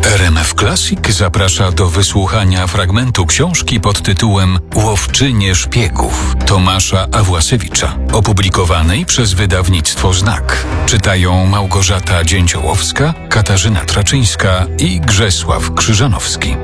RMF Classic zaprasza do wysłuchania fragmentu książki pod tytułem Łowczynie szpiegów Tomasza Awłasiewicza, opublikowanej przez wydawnictwo Znak. Czytają Małgorzata Dzięciołowska, Katarzyna Traczyńska i Grzesław Krzyżanowski.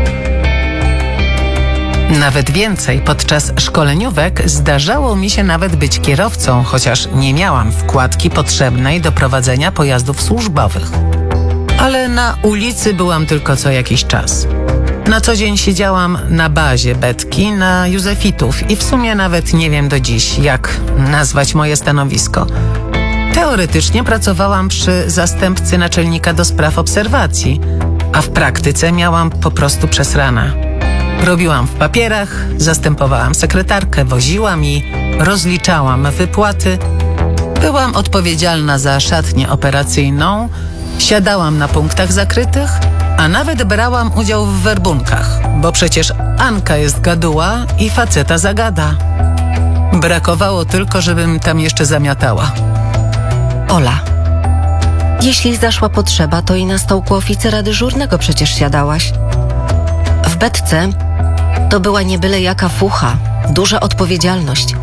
Nawet więcej, podczas szkoleniówek zdarzało mi się nawet być kierowcą, chociaż nie miałam wkładki potrzebnej do prowadzenia pojazdów służbowych. Ale na ulicy byłam tylko co jakiś czas. Na co dzień siedziałam na bazie Betki na Józefitów i w sumie nawet nie wiem do dziś, jak nazwać moje stanowisko. Teoretycznie pracowałam przy zastępcy naczelnika do spraw obserwacji, a w praktyce miałam po prostu przesrana. Robiłam w papierach, zastępowałam sekretarkę, woziłam i rozliczałam wypłaty. Byłam odpowiedzialna za szatnię operacyjną, siadałam na punktach zakrytych, a nawet brałam udział w werbunkach, bo przecież Anka jest gaduła i faceta zagada. Brakowało tylko, żebym tam jeszcze zamiatała. Ola. Jeśli zaszła potrzeba, to i na stołku oficera dyżurnego przecież siadałaś. W Betce to była nie byle jaka fucha, duża odpowiedzialność.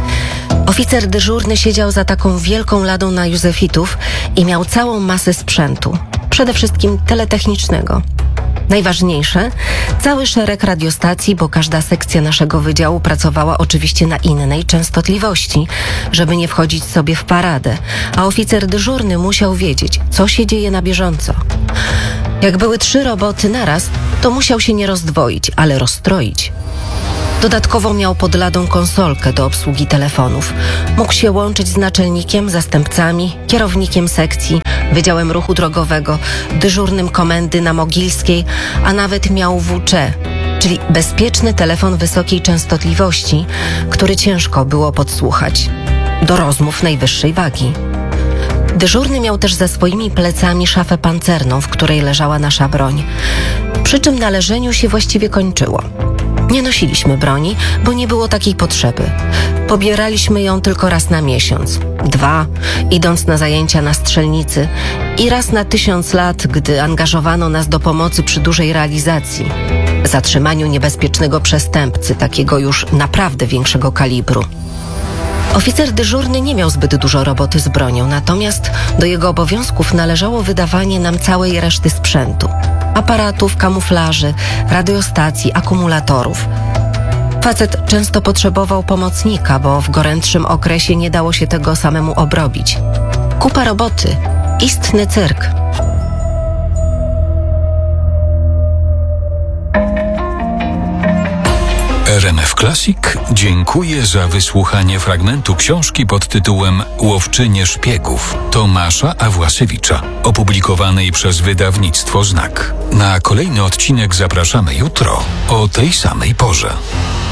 Oficer dyżurny siedział za taką wielką ladą na Józefitów i miał całą masę sprzętu, przede wszystkim teletechnicznego. Najważniejsze, cały szereg radiostacji, bo każda sekcja naszego wydziału pracowała oczywiście na innej częstotliwości, żeby nie wchodzić sobie w paradę, a oficer dyżurny musiał wiedzieć, co się dzieje na bieżąco. Jak były 3 roboty naraz, to musiał się nie rozdwoić, ale rozstroić. Dodatkowo miał pod ladą konsolkę do obsługi telefonów. Mógł się łączyć z naczelnikiem, zastępcami, kierownikiem sekcji, Wydziałem Ruchu Drogowego, dyżurnym komendy na Mogilskiej, a nawet miał WC, czyli bezpieczny telefon wysokiej częstotliwości, który ciężko było podsłuchać. Do rozmów najwyższej wagi. Dyżurny miał też za swoimi plecami szafę pancerną, w której leżała nasza broń. Przy czym na leżeniu się właściwie kończyło. Nie nosiliśmy broni, bo nie było takiej potrzeby. Pobieraliśmy ją tylko raz na miesiąc, 2, idąc na zajęcia na strzelnicy i raz na 1000 lat, gdy angażowano nas do pomocy przy dużej realizacji, zatrzymaniu niebezpiecznego przestępcy, takiego już naprawdę większego kalibru. Oficer dyżurny nie miał zbyt dużo roboty z bronią, natomiast do jego obowiązków należało wydawanie nam całej reszty sprzętu. Aparatów, kamuflaży, radiostacji, akumulatorów. Facet często potrzebował pomocnika, bo w gorętszym okresie nie dało się tego samemu obrobić. Kupa roboty, istny cyrk. RMF Classic dziękuję za wysłuchanie fragmentu książki pod tytułem Łowczynie szpiegów Tomasza Awłasiewicza, opublikowanej przez wydawnictwo Znak. Na kolejny odcinek zapraszamy jutro o tej samej porze.